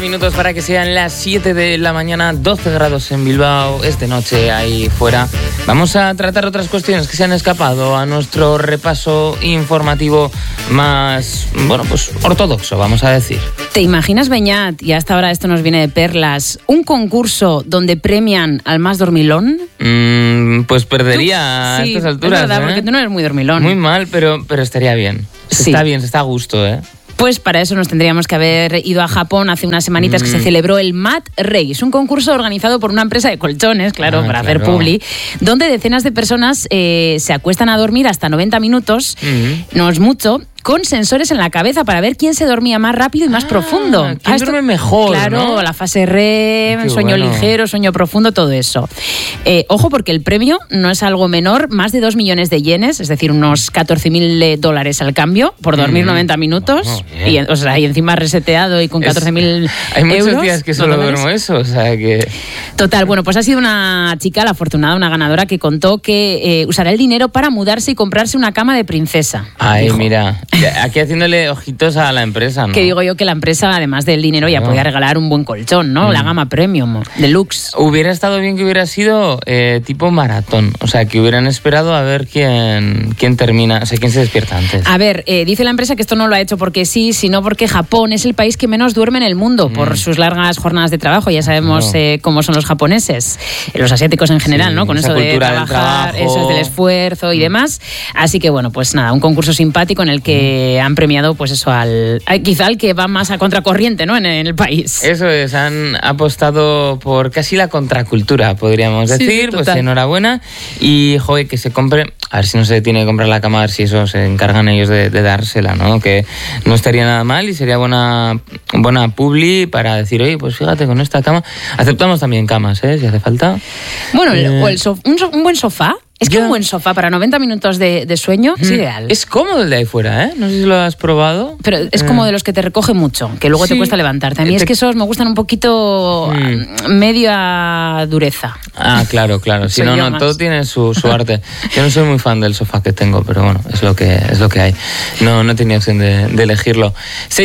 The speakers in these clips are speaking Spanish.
minutos para que sean las 7 de la mañana, 12 grados en Bilbao, es de noche ahí fuera. Vamos a tratar otras cuestiones que se han escapado a nuestro repaso informativo más, bueno, pues ortodoxo, vamos a decir. ¿Te imaginas, Beñat, y hasta ahora esto nos viene de perlas, un concurso donde premian al más dormilón? Pues perdería a estas alturas. Es verdad, porque tú no eres muy dormilón. Muy mal, pero estaría bien. Sí. Está bien, se está a gusto, ¿eh? Pues para eso nos tendríamos que haber ido a Japón hace unas semanitas que se celebró el Mat Race, un concurso organizado por una empresa de colchones, para hacer publi, donde decenas de personas se acuestan a dormir hasta 90 minutos, no es mucho, con sensores en la cabeza para ver quién se dormía más rápido y más profundo. ¿Quién duerme mejor? Claro, ¿no? La fase REM, sueño ligero, sueño profundo, todo eso. Ojo, porque el premio no es algo menor, más de 2 millones de yenes, es decir, unos $14.000 al cambio por dormir 90 minutos. Y encima reseteado y con 14.000 Hay muchos euros, días que solo duermo eso, o sea que... Total, bueno, pues ha sido una chica, la afortunada, una ganadora, que contó que usará el dinero para mudarse y comprarse una cama de princesa. Ay, dijo. Mira, aquí haciéndole ojitos a la empresa, ¿no? Que digo yo que la empresa, además del dinero, ya podía regalar un buen colchón, ¿no? La gama premium, deluxe. Hubiera estado bien que hubiera sido tipo maratón, o sea, que hubieran esperado a ver quién termina, o sea, quién se despierta antes. A ver, dice la empresa que esto no lo ha hecho porque sí, sino porque Japón es el país que menos duerme en el mundo por sus largas jornadas de trabajo. Ya sabemos cómo son los japoneses, los asiáticos en general, ¿no? Con eso de trabajar, eso es del esfuerzo y demás. Así que bueno, pues nada, un concurso simpático en el que han premiado, pues eso, quizá al que va más a contracorriente, ¿no? En el país. Eso es, han apostado por casi la contracultura, podríamos decir. Sí, pues enhorabuena. Y, joder, que se compre, a ver si no se tiene que comprar la cama, a ver si eso se encargan ellos de dársela, ¿no? Que no estaría nada mal y sería buena publi para decir, oye, pues fíjate, con esta cama aceptamos también camas, si hace falta. Bueno, un buen sofá. Es que un buen sofá para 90 minutos de sueño es ideal. Es cómodo el de ahí fuera, ¿eh? No sé si lo has probado. Pero es como de los que te recoge mucho, que luego te cuesta levantarte. A mí es que esos me gustan un poquito media dureza. Ah, claro. Si no, todo tiene su arte. Yo no soy muy fan del sofá que tengo, pero bueno, es lo que hay. No tenía opción de elegirlo.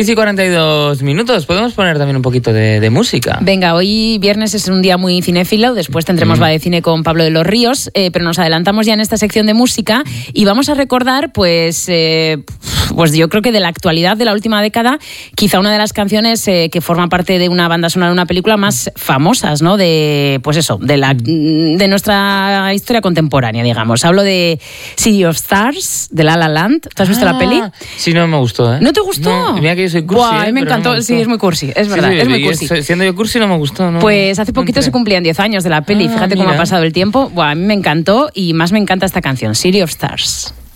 6:42, podemos poner también un poquito de música. Venga, hoy viernes es un día muy cinéfilo, después tendremos Va de Cine con Pablo de los Ríos, pero nos adelantamos ya en esta sección de música y vamos a recordar, pues yo creo que de la actualidad de la última década, quizá una de las canciones que forma parte de una banda sonora de una película más famosas, ¿no? De de nuestra historia contemporánea, digamos. Hablo de City of Stars, de La La Land. ¿Tú has visto la peli? Sí, no me gustó, ¿eh? ¿No te gustó? No, mira que yo soy cursi. A mí me encantó. No, sí, es muy cursi, es verdad, es muy cursi. Siendo yo cursi no me gustó, ¿no? Pues hace poquito se cumplían 10 años de la peli. Fíjate cómo ha pasado el tiempo. A mí me encantó y más me encanta esta canción, City of Stars.